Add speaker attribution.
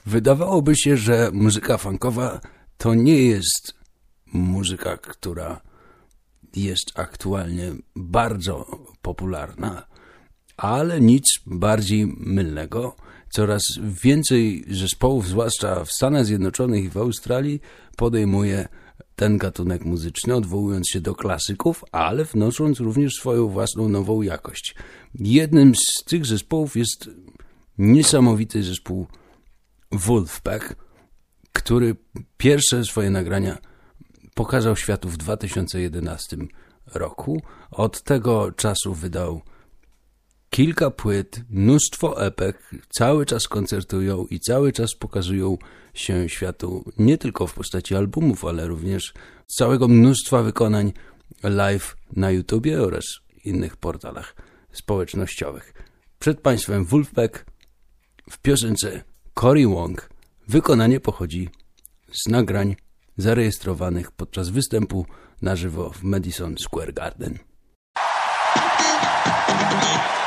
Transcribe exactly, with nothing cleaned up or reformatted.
Speaker 1: Wydawałoby się, że muzyka funkowa to nie jest muzyka, która jest aktualnie bardzo popularna, ale nic bardziej mylnego. Coraz więcej zespołów, zwłaszcza w Stanach Zjednoczonych i w Australii, podejmuje ten gatunek muzyczny, odwołując się do klasyków, ale wnosząc również swoją własną nową jakość. Jednym z tych zespołów jest niesamowity zespół Wolfpack, który pierwsze swoje nagrania pokazał światu w dwa tysiące jedenastym roku. Od tego czasu wydał kilka płyt, mnóstwo epek, cały czas koncertują i cały czas pokazują się światu nie tylko w postaci albumów, ale również całego mnóstwa wykonań live na YouTubie oraz innych portalach społecznościowych. Przed Państwem Wolfpack w piosence Cory Wong. Wykonanie pochodzi z nagrań zarejestrowanych podczas występu na żywo w Madison Square Garden.